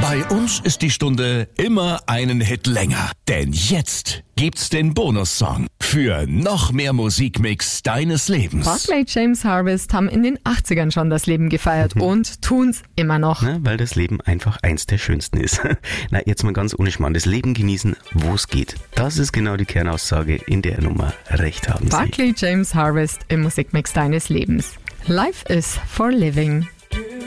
Bei uns ist die Stunde immer einen Hit länger. Denn jetzt gibt's den Bonussong für noch mehr Musikmix deines Lebens. Barclay James Harvest haben in den 80ern schon das Leben gefeiert und tun's immer noch. Na, weil das Leben einfach eins der schönsten ist. Na, jetzt mal ganz ohne Schmarrn. Das Leben genießen, wo es geht. Das ist genau die Kernaussage in der Nummer. Recht haben Sie. Barclay James Harvest im Musikmix deines Lebens. Life is for living.